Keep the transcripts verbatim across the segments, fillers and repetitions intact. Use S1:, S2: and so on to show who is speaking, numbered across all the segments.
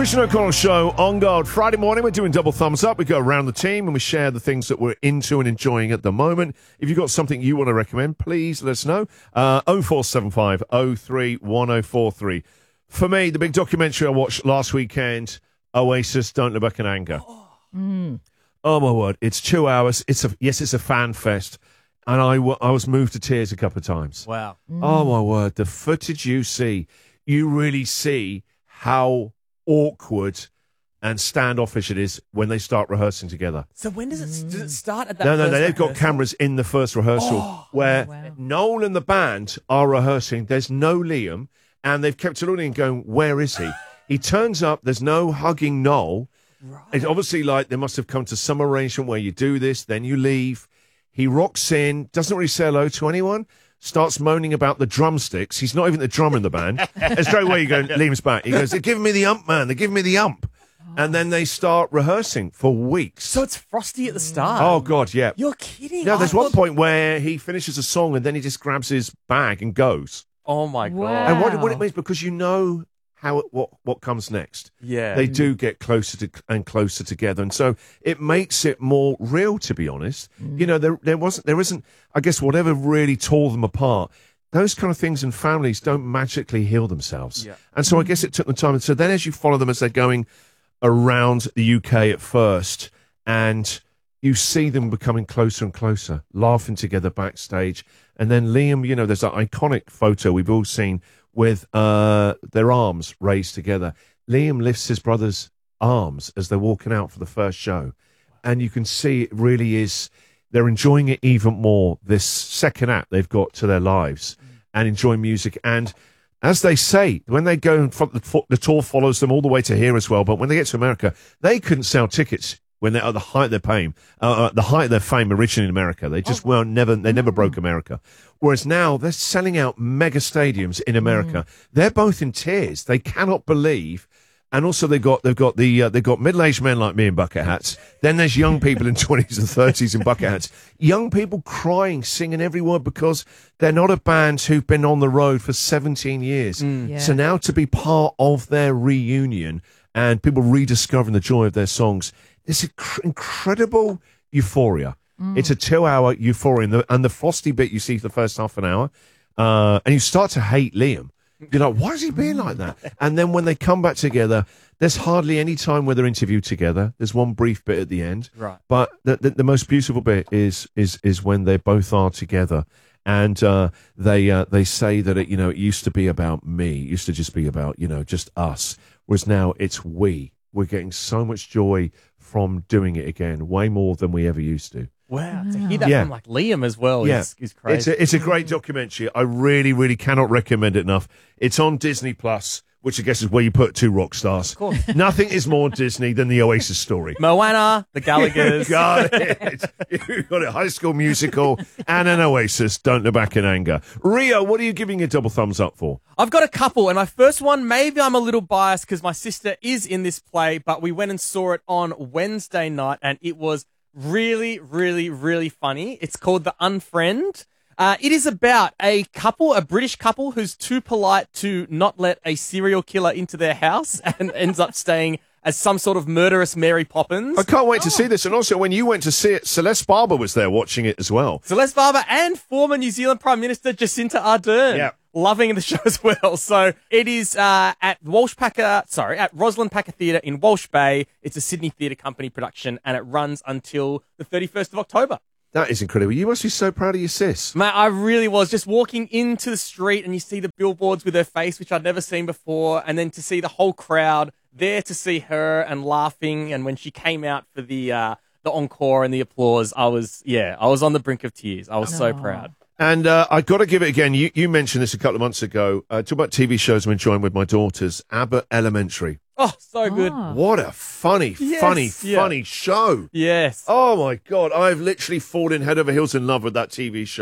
S1: Christian O'Connell Show on Guard. Friday morning, we're doing double thumbs up. We go around the team and we share the things that we're into and enjoying at the moment. If you've got something you want to recommend, please let us know. Uh, oh four seven five, oh three one oh four three. For me, the big documentary I watched last weekend, Oasis, Don't Look Back in Anger. Oh, mm. oh my word. It's two hours. It's a Yes, it's a fan fest. And I, w- I was moved to tears a couple of times.
S2: Wow.
S1: Mm. Oh my word. The footage you see, you really see how awkward and standoffish it is when they start rehearsing together.
S2: So when does it, does it start at that
S1: No, no,
S2: first
S1: no. They've got
S2: rehearsal?
S1: cameras in the first rehearsal
S2: Oh,
S1: where
S3: wow.
S1: Noel and the band are rehearsing. There's no Liam, and they've kept looking going, where is he? He turns up. There's no hugging Noel.
S2: Right.
S1: It's obviously like they must have come to some arrangement where you do this, then you leave. He rocks in, doesn't really say hello to anyone. Starts moaning about the drumsticks. He's not even the drummer in the band. And straight away you go, Liam's back. He goes, they're giving me the ump, man. They're giving me the ump. Oh. And then they start rehearsing for weeks.
S2: So it's Frosty at the start.
S1: Oh, God, yeah.
S2: You're kidding.
S1: No, there's
S2: I
S1: one
S2: thought-
S1: point where he finishes a song and then he just grabs his bag and goes.
S2: Oh, my God.
S3: Wow.
S1: And what, what it means, because you know how it, what, what comes next.
S2: Yeah.
S1: They do get closer to, and closer together. And so it makes it more real, to be honest. Mm. You know, there, there wasn't, there isn't, I guess, whatever really tore them apart. Those kind of things in families don't magically heal themselves. Yeah. And so I guess it took them time. And so then as you follow them as they're going around the U K at first, and you see them becoming closer and closer, laughing together backstage. And then Liam, you know, there's that iconic photo we've all seen with uh, their arms raised together. Liam lifts his brother's arms as they're walking out for the first show. And you can see it really is... They're enjoying it even more, this second act they've got to their lives, and enjoying music. And as they say, when they go, and the, the tour follows them all the way to here as well, but when they get to America, they couldn't sell tickets when they're at the height of their fame, uh, at the height of their fame originally in America. They just oh. weren't, never, they never broke America. Whereas now they're selling out mega stadiums in America. Mm. They're both in tears. They cannot believe. And also they've got they've got the uh, they've got middle-aged men like me in bucket hats. Then there's young people in twenties and thirties in bucket hats. Young people crying, singing every word, because they're not a band who've been on the road for seventeen years. Mm. Yeah. So now to be part of their reunion and people rediscovering the joy of their songs, it's inc- incredible euphoria. Mm. It's a two-hour euphoria, and the, and the Frosty bit you see for the first half an hour, uh, and you start to hate Liam. You're like, why is he being like that? And then when they come back together, there's hardly any time where they're interviewed together. There's one brief bit at the end.
S2: Right.
S1: But the, the, the most beautiful bit is is is when they both are together. And uh, they uh, they say that, it, you know, it used to be about me. It used to just be about, you know, just us. Whereas now it's we. We're getting so much joy from doing it again, way more than we ever used to.
S2: Wow, to hear that
S1: yeah.
S2: from like Liam as well
S1: yeah.
S2: is, is crazy.
S1: It's a, it's a great documentary. I really, really cannot recommend it enough. It's on Disney Plus, which I guess is where you put two rock stars.
S2: Of course.
S1: Nothing is more Disney than the Oasis story.
S2: Moana, the Gallagher's.
S1: Got it. You got it. High School Musical and an Oasis. Don't Look Back in Anger. Rio, what are you giving a double thumbs up for?
S2: I've got a couple, and my first one, maybe I'm a little biased because my sister is in this play, but we went and saw it on Wednesday night, and it was really, really, really funny. It's called The Unfriend. Uh, it is about a couple, a British couple who's too polite to not let a serial killer into their house and ends up staying as some sort of murderous Mary Poppins.
S1: I can't wait to oh. see this. And also, when you went to see it, Celeste Barber was there watching it as well.
S2: Celeste Barber and former New Zealand Prime Minister Jacinta Ardern.
S1: Yeah.
S2: Loving the show as well. So it is uh, at Walsh Packer, sorry, at Rosalind Packer Theatre in Walsh Bay. It's a Sydney Theatre Company production, and it runs until the thirty-first of October.
S1: That is incredible. You must be so proud of your sis.
S2: Mate, I really was. Just walking into the street and you see the billboards with her face, which I'd never seen before, and then to see the whole crowd there to see her and laughing, and when she came out for the uh, the encore and the applause, I was, yeah, I was on the brink of tears. I was so proud.
S1: And uh, I got to give it again. You, you mentioned this a couple of months ago. Uh, talk about T V shows I'm enjoying with my daughters. Abbott Elementary.
S2: Oh, so good.
S3: Oh.
S1: What a funny,
S2: Yes,
S1: funny,
S2: yeah.
S1: funny show.
S2: Yes.
S1: Oh, my God. I've literally fallen head over heels in love with that T V show.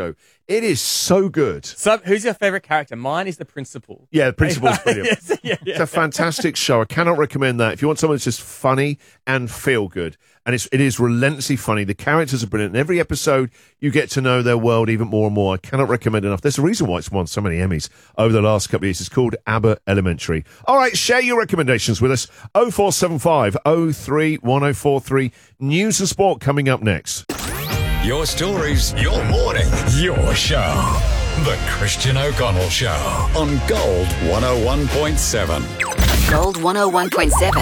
S1: It is so good.
S2: So, who's your favourite character? Mine is the principal.
S1: Yeah, the principal's brilliant.
S2: Yes, yeah, yeah.
S1: It's a fantastic show. I cannot recommend that. If you want someone that's just funny and feel good, and it's, it is relentlessly funny. The characters are brilliant. In every episode, you get to know their world even more and more. I cannot recommend it enough. There's a reason why it's won so many Emmys over the last couple of years. It's called Abbott Elementary. All right, share your recommendations with us. oh four seven five oh three one oh four three. News and sport coming up next.
S3: Your stories, your morning, your show. The Christian O'Connell Show on Gold one oh one point seven.
S4: Gold one oh one point seven.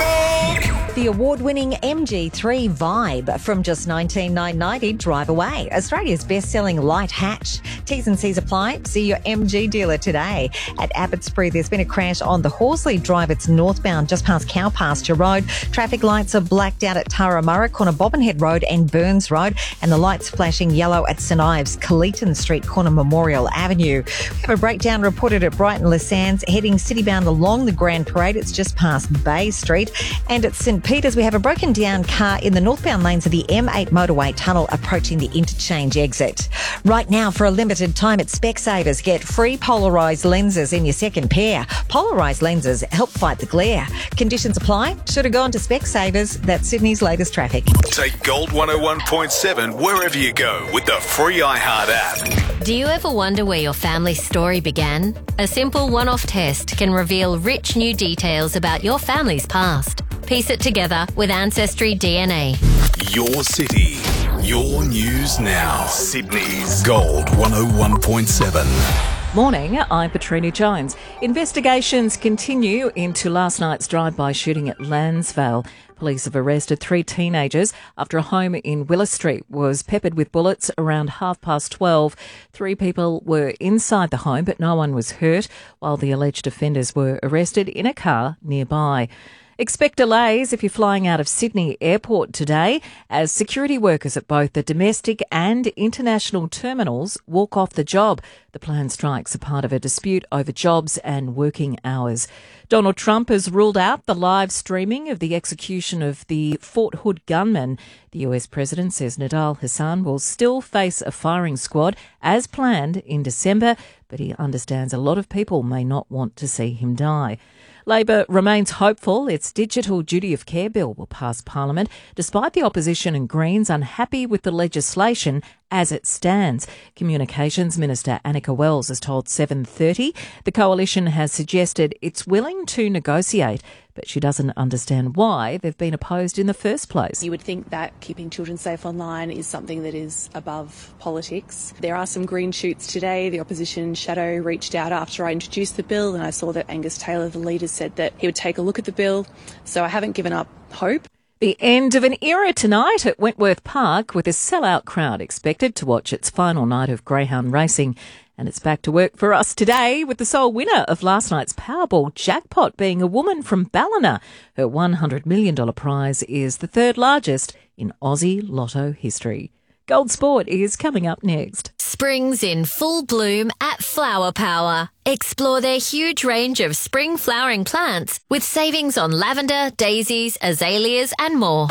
S5: The award-winning M G three Vibe from just nineteen nine ninety Drive Away, Australia's best-selling light hatch. T's and C's apply. See your M G dealer today. At Abbotsbury, there's been a crash on the Horsley Drive. It's northbound just past Cow Pasture Road. Traffic lights are blacked out at Taramurra, corner Bobbenhead Road and Burns Road, and the lights flashing yellow at St Ives, Cleeton Street, corner Memorial Avenue. We have a breakdown reported at Brighton Les Sands, heading citybound along the Grand Parade. It's just past Bay Street. And at St Peters, we have a broken down car in the northbound lanes of the M eight motorway tunnel approaching the interchange exit. Right now, for a limited time at Specsavers, get free polarised lenses in your second pair. Polarised lenses help fight the glare. Conditions apply. Should have gone to Specsavers. That's Sydney's latest traffic.
S3: Take Gold one oh one point seven wherever you go with the free iHeart app.
S6: Do you ever wonder where your family's story began? A simple one-off test can reveal rich new details about your family's past. Piece it together with Ancestry D N A.
S3: Your city, your news now. Sydney's Gold one oh one point seven.
S7: Morning, I'm Patrina Jones. Investigations continue into last night's drive-by shooting at Lansvale. Police have arrested three teenagers after a home in Willis Street was peppered with bullets around half past twelve. Three people were inside the home, but no one was hurt, while the alleged offenders were arrested in a car nearby. Expect delays if you're flying out of Sydney Airport today, as security workers at both the domestic and international terminals walk off the job. The planned strikes are part of a dispute over jobs and working hours. Donald Trump has ruled out the live streaming of the execution of the Fort Hood gunman. The U S president says Nidal Hassan will still face a firing squad as planned in December, but he understands a lot of people may not want to see him die. Labor remains hopeful its Digital Duty of Care bill will pass Parliament, despite the opposition and Greens unhappy with the legislation as it stands. Communications Minister Annika Wells has told seven thirty the coalition has suggested it's willing to negotiate, but she doesn't understand why they've been opposed in the first place.
S8: You would think that keeping children safe online is something that is above politics. There are some green shoots today. The opposition shadow reached out after I introduced the bill, and I saw that Angus Taylor, the leader, said that he would take a look at the bill. So I haven't given up hope.
S7: The end of an era tonight at Wentworth Park, with a sellout crowd expected to watch its final night of greyhound racing. And it's back to work for us today, with the sole winner of last night's Powerball jackpot being a woman from Ballina. Her one hundred million dollars prize is the third largest in Aussie Lotto history. Gold Sport is coming up next.
S6: Spring's in full bloom at Flower Power. Explore their huge range of spring flowering plants with savings on lavender, daisies, azaleas and more.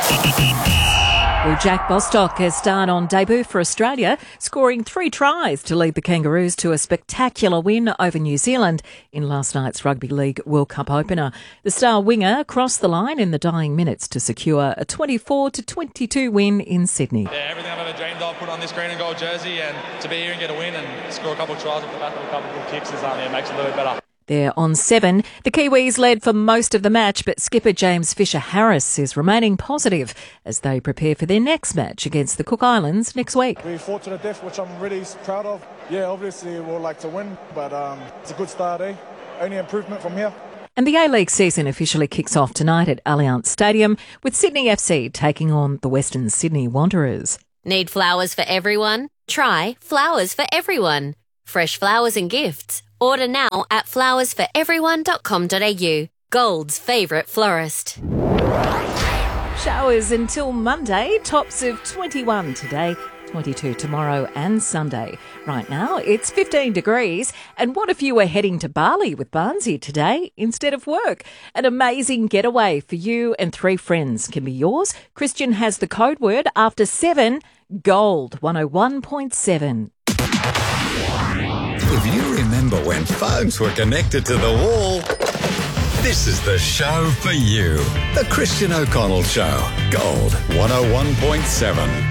S7: Well, Jack Bostock has starred on debut for Australia, scoring three tries to lead the Kangaroos to a spectacular win over New Zealand in last night's Rugby League World Cup opener. The star winger crossed the line in the dying minutes to secure a twenty-four to twenty-two win in Sydney.
S9: Yeah, everything I've ever dreamed of, put on this green and gold jersey, and to be here and get a win and score a couple of tries off the back of a couple of good kicks is, um, yeah, makes it a little bit better.
S7: There on seven, the Kiwis led for most of the match, but skipper James Fisher-Harris is remaining positive as they prepare for their next match against the Cook Islands next week.
S10: We fought to the death, which I'm really proud of. Yeah, obviously we'll like to win, but um, it's a good start, eh? Only improvement from here.
S7: And the A-League season officially kicks off tonight at Allianz Stadium, with Sydney F C taking on the Western Sydney Wanderers.
S6: Need flowers for everyone? Try Flowers for Everyone. Fresh flowers and gifts. Order now at flowers for everyone dot com dot a u. Gold's favourite florist.
S7: Showers until Monday, tops of twenty-one today, twenty-two tomorrow and Sunday. Right now, it's fifteen degrees. And what if you were heading to Bali with Barnsey today instead of work? An amazing getaway for you and three friends can be yours. Christian has the code word after seven, Gold one oh one point seven.
S3: If you remember when phones were connected to the wall, this is the show for you. The Christian O'Connell Show. Gold one oh one point seven.